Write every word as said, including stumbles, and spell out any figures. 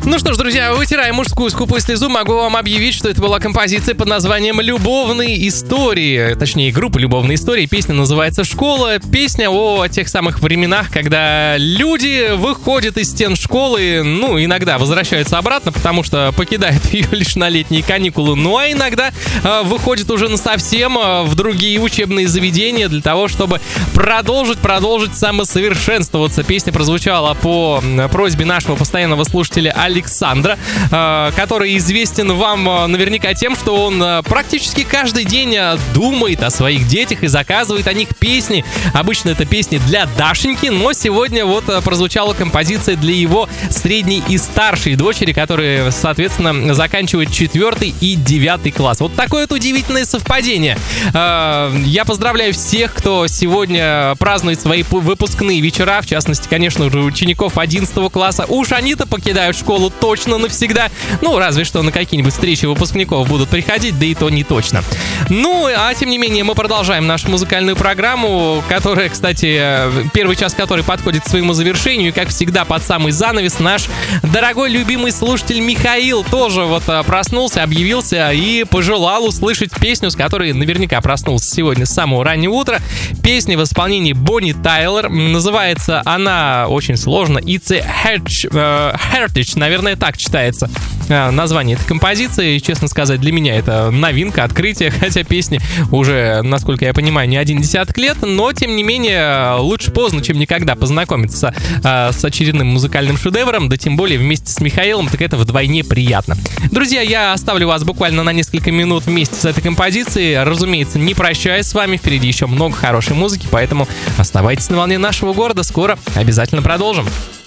Ну что ж, друзья, вытирая мужскую скупую слезу, могу вам объявить, что это была композиция под названием «Любовные истории». Точнее, группа «Любовные истории». Песня называется «Школа». Песня о тех самых временах, когда люди выходят из стен школы, ну, иногда возвращаются обратно, потому что покидают ее лишь на летние каникулы, ну, а иногда э, выходят уже насовсем э, в другие учебные заведения для того, чтобы продолжить, продолжить самосовершенствоваться. Песня прозвучала по просьбе нашего постоянного слушателя Александра, который известен вам наверняка тем, что он практически каждый день думает о своих детях и заказывает о них песни. Обычно это песни для Дашеньки, но сегодня вот прозвучала композиция для его средней и старшей дочери, которые, соответственно, заканчивают четвертый и девятый класс. Вот такое вот удивительное совпадение. Я поздравляю всех, кто сегодня празднует свои выпускные вечера, в частности, конечно же, учеников одиннадцатого класса. Уж они-то покидают школу точно навсегда. Ну, разве что на какие-нибудь встречи выпускников будут приходить, да и то не точно. Ну, а тем не менее, мы продолжаем нашу музыкальную программу, которая, кстати, первый час которой подходит к своему завершению. И, как всегда, под самый занавес наш дорогой, любимый слушатель Михаил тоже вот проснулся, объявился и пожелал услышать песню, с которой наверняка проснулся сегодня с самого раннего утра. Песня в исполнении Бонни Тайлер. Называется она очень сложно. It's a Heritage, наверное, так читается название этой композиции. Честно сказать, для меня это новинка, открытие, хотя песни уже, насколько я понимаю, не один десяток лет, но, тем не менее, лучше поздно, чем никогда познакомиться а, с очередным музыкальным шедевром, да тем более вместе с Михаилом, так это вдвойне приятно. Друзья, я оставлю вас буквально на несколько минут вместе с этой композицией. Разумеется, не прощаюсь с вами, впереди еще много хорошей музыки, поэтому оставайтесь на волне нашего города, скоро обязательно продолжим.